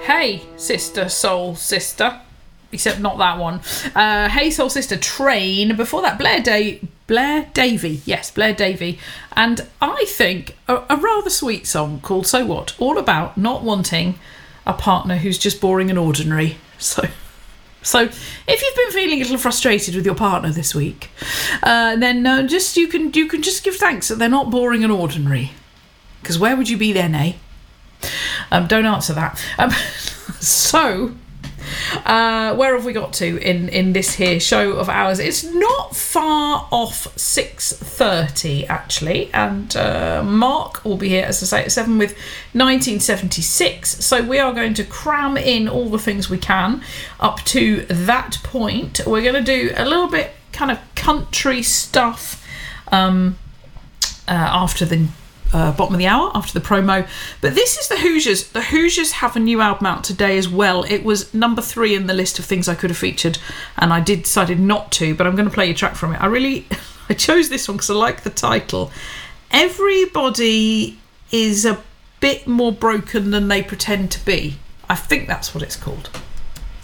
Hey Sister Soul Sister, except not that one. Hey Soul Sister, Train. Before that, Blair Davey. Yes, Blair Davey. And I think a rather sweet song called So What? All about not wanting a partner who's just boring and ordinary. So if you've been feeling a little frustrated with your partner this week, then just you can just give thanks that they're not boring and ordinary. Because where would you be then, eh? Don't answer that. Where have we got to in this here show of ours? It's not far off 6:30 actually, and Mark will be here, as I say, at 7 with 1976. So we are going to cram in all the things we can up to that point. We're going to do a little bit kind of country stuff after the bottom of the hour, after the promo. But this is the Hoosiers. The Hoosiers have a new album out today as well. It was number 3 in the list of things I could have featured, and I decided not to, but I'm going to play a track from it. I chose this one because I like the title. Everybody is a bit more broken than they pretend to be. I think that's what it's called.